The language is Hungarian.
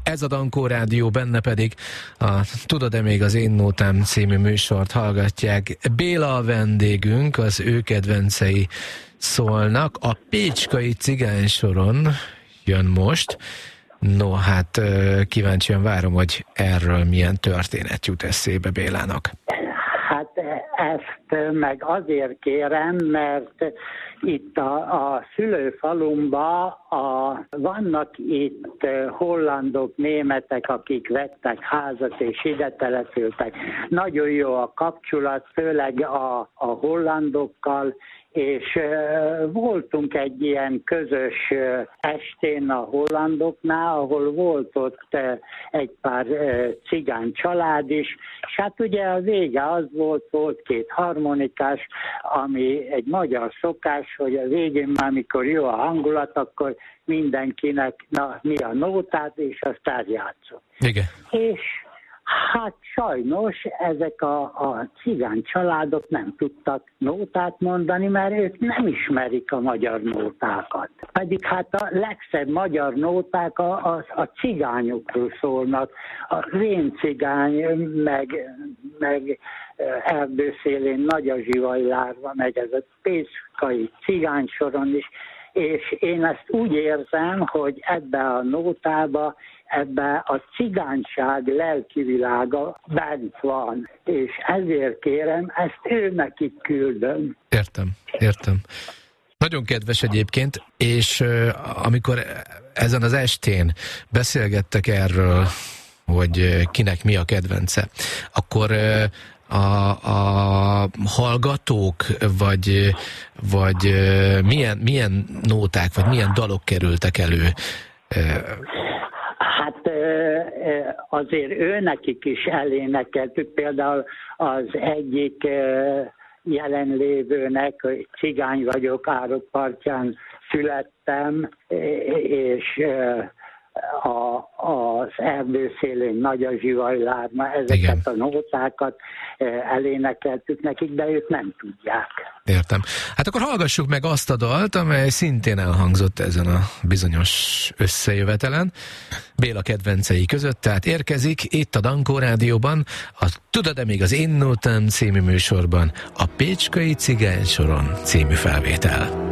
Ez a Dankó Rádió, benne pedig a Tudod-e még az én nótám című műsort hallgatják. Béla a vendégünk, az ő kedvencei szólnak. A Pécskai Cigánysoron jön most. No, hát kíváncsian várom, hogy erről milyen történet jut eszébe Bélának. Hát ezt meg azért kérem, mert itt a szülőfalumban vannak itt hollandok, németek, akik vettek házat és ide települtek. Nagyon jó a kapcsolat, főleg a hollandokkal, és voltunk egy ilyen közös estén a hollandoknál, ahol volt ott egy pár cigány család is, és hát ugye a vége az volt két harmonikás, ami egy magyar szokás, hogy a végén már, amikor jó a hangulat, akkor mindenkinek mi a nótát, és aztán játszunk. Igen. És hát sajnos ezek a cigány családok nem tudtak nótát mondani, mert ők nem ismerik a magyar nótákat. Pedig hát a legszebb magyar nóták a cigányokról szólnak. A réncigány, meg erdőszélén nagy a zsivajlárva, meg ez a Pécskai Cigánysoron is. És én ezt úgy érzem, hogy ebbe a nótába, ebbe a cigányság lelkivilága bent van. És ezért kérem, ezt ő nekik küldöm. Értem. Nagyon kedves egyébként, és amikor ezen az estén beszélgettek erről, hogy kinek mi a kedvence, akkor a hallgatók, vagy milyen nóták, vagy milyen dalok kerültek elő? Hát azért őnekik is elénekeltük, például az egyik jelenlévőnek, hogy cigány vagyok, Árok partján születtem, és az erdőszélén nagy a zsivajlárma, ezeket igen. A nótákat elénekeltük nekik, de ők nem tudják. Értem. Hát akkor hallgassuk meg azt a dalt, amely szintén elhangzott ezen a bizonyos összejövetelen, Béla kedvencei között, tehát érkezik itt a Dankó Rádióban, a Tudod-e még az én nótám című műsorban, a Pécskai Cigánysoron című felvétel.